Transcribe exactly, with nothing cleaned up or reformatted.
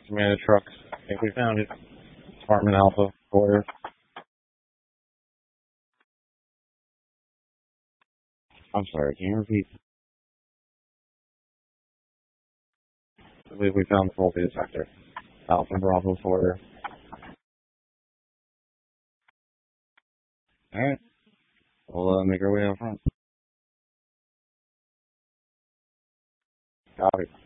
Command trucks. I think we found it. Apartment Alpha, Foyer. I'm sorry, can you repeat? I believe we found the faulty detector. Alpha Bravo Foyer. Alright. We'll uh, make our way out front. Copy.